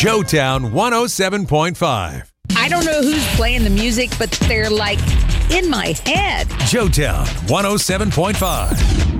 Joetown 107.5. I don't know who's playing the music, but they're like in my head. Joetown 107.5.